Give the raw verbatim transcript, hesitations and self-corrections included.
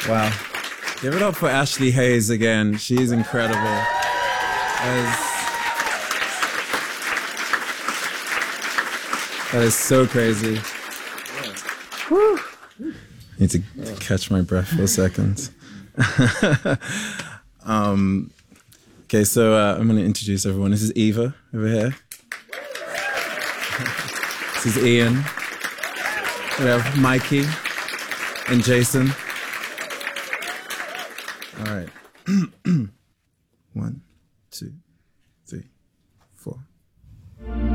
Wow. Give it up for Ashley Hayes again. She's incredible. That is, that is so crazy. Whew. I need to catch my breath for a second. um, okay, so uh, I'm going to introduce everyone. This is Eva over here. This is Ian. We have Mikey and Jason. All right. One, two, three, four.